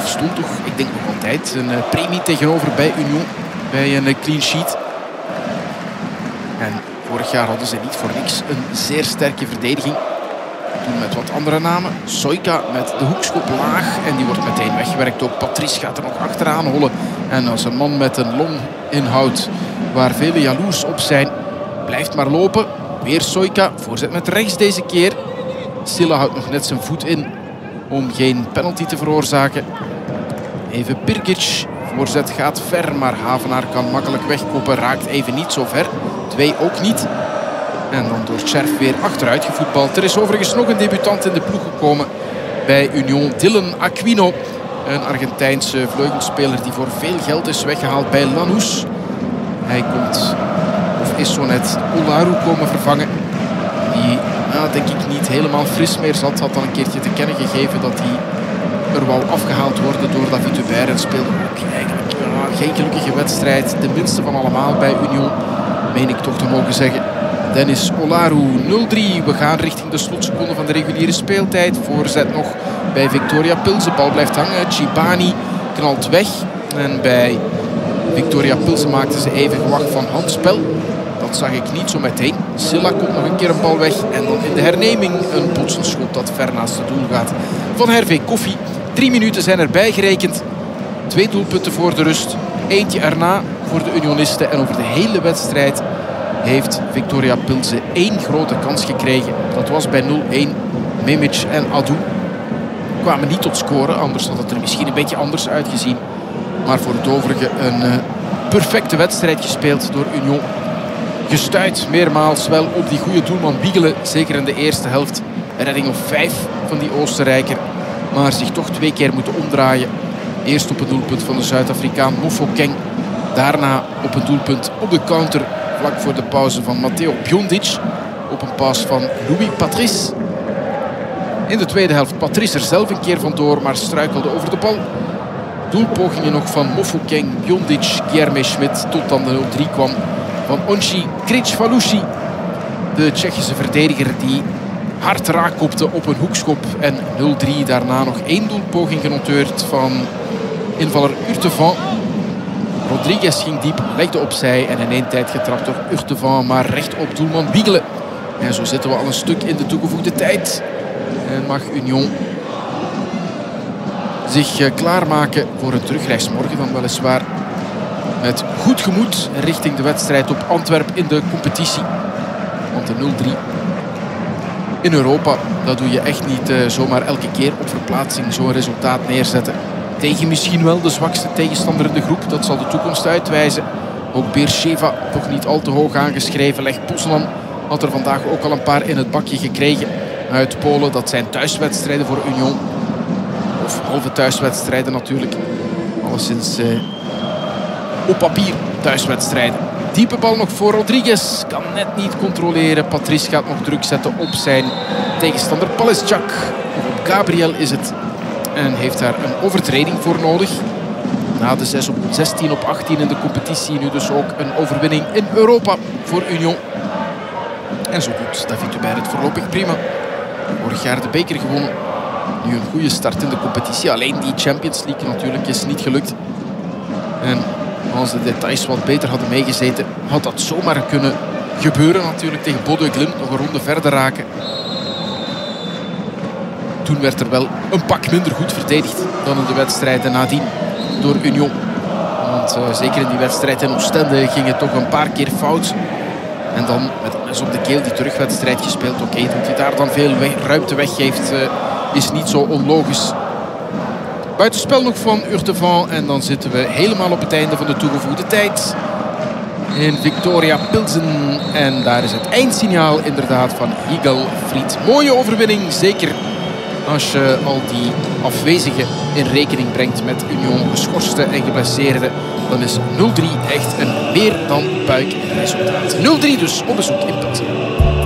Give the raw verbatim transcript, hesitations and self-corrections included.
of stond toch, ik denk nog altijd, een uh, premie tegenover bij Union. Bij een uh, clean sheet. En vorig jaar hadden ze niet voor niks een zeer sterke verdediging. Toen met wat andere namen. Soyka met de hoekschop laag. En die wordt meteen weggewerkt. Ook Patrice gaat er nog achteraan hollen. En als een man met een longinhoud waar velen jaloers op zijn, blijft maar lopen. Weer Soyka. Voorzet met rechts deze keer. Silla houdt nog net zijn voet in om geen penalty te veroorzaken. Even Birkic. Voorzet gaat ver, maar Havenaar kan makkelijk wegkoppen. Raakt even niet zo ver. Twee ook niet. En dan door Cherf weer achteruit gevoetbald. Er is overigens nog een debutant in de ploeg gekomen bij Union. Dylan Aquino. Een Argentijnse vleugelspeler die voor veel geld is weggehaald bij Lanús. Hij komt, of is zo net Olaru komen vervangen. Die, nou, denk ik, niet helemaal fris meer zat. Had al een keertje te kennen gegeven dat hij er wou afgehaald worden door David Hubert. En speelde ook eigenlijk ja, geen gelukkige wedstrijd. De minste van allemaal bij Union, meen ik toch te mogen zeggen. Dennis Olaru, nul drie. We gaan richting de slotseconde van de reguliere speeltijd. Voorzet nog bij Victoria Pilsen. Bal blijft hangen. Chibani knalt weg. En bij Victoria Pilsen maakten ze even gewacht van handspel. Dat zag ik niet zo meteen. Silla komt nog een keer een bal weg. En dan in de herneming een botsend schot dat ver naast het doel gaat van Hervé Koffie. Drie minuten zijn erbij gerekend. Twee doelpunten voor de rust. Eentje erna voor de Unionisten. En over de hele wedstrijd heeft Victoria Pilsen één grote kans gekregen. Dat was bij nul één. Mimic en Adou kwamen niet tot scoren. Anders had het er misschien een beetje anders uitgezien. Maar voor het overige een uh, perfecte wedstrijd gespeeld door Union. Gestuit meermaals wel op die goede doelman Biegelen. Zeker in de eerste helft. Een redding of vijf van die Oostenrijker. Maar zich toch twee keer moeten omdraaien. Eerst op een doelpunt van de Zuid-Afrikaan Mofokeng. Daarna op een doelpunt op de counter vlak voor de pauze van Matteo Biondic. Op een pas van Louis Patrice. In de tweede helft Patrice er zelf een keer vandoor, maar struikelde over de bal. Doelpogingen nog van Mofokeng, Biondic, Guilherme Schmidt. Tot dan de nul drie kwam van Onchi Kricvalusi. De Tsjechische verdediger die hard raakkopte op een hoekschop. En nul drie daarna nog één doelpoging genoteerd van invaller Urtevan. Rodriguez ging diep, legde opzij en in één tijd getrapt door Urtevan, maar recht op doelman Biegelen. En zo zitten we al een stuk in de toegevoegde tijd. En mag Union zich klaarmaken voor een terugreis morgen dan weliswaar. Met goed gemoed richting de wedstrijd op Antwerpen in de competitie. Want de nul drie in Europa, dat doe je echt niet uh, zomaar elke keer op verplaatsing zo'n resultaat neerzetten. Tegen misschien wel de zwakste tegenstander in de groep. Dat zal de toekomst uitwijzen. Ook Beersheva toch niet al te hoog aangeschreven. Lech Poznan had er vandaag ook al een paar in het bakje gekregen uit Polen. Dat zijn thuiswedstrijden voor Union. Of halve thuiswedstrijden natuurlijk. Alleszins eh, op papier thuiswedstrijden. Diepe bal nog voor Rodriguez. Kan net niet controleren. Patrice gaat nog druk zetten op zijn tegenstander Palestjak. Op Gabriel is het. En heeft daar een overtreding voor nodig. Na de zes op zestien op achttien in de competitie. Nu dus ook een overwinning in Europa voor Union. En zo doet David Hubert het voorlopig prima. Vorig jaar de beker gewonnen. Nu een goede start in de competitie. Alleen die Champions League natuurlijk is niet gelukt. En als de details wat beter hadden meegezeten, had dat zomaar kunnen gebeuren natuurlijk tegen Bodø Glimt. Nog een ronde verder raken. Toen werd er wel een pak minder goed verdedigd dan in de wedstrijden nadien door Union. Want uh, zeker in die wedstrijd in Oostende ging het toch een paar keer fout. En dan met een mes op de keel die terugwedstrijd gespeeld. Oké, okay, dat hij daar dan veel weg, ruimte weggeeft uh, is niet zo onlogisch. Buitenspel nog van Urtevan. En dan zitten we helemaal op het einde van de toegevoegde tijd. In Victoria Pilsen. En daar is het eindsignaal inderdaad van Higelfried. Mooie overwinning, zeker als je al die afwezigen in rekening brengt met Union geschorste en geblesseerde. Dan is nul drie echt een meer dan puik resultaat. nul drie dus op bezoek in Pilsen.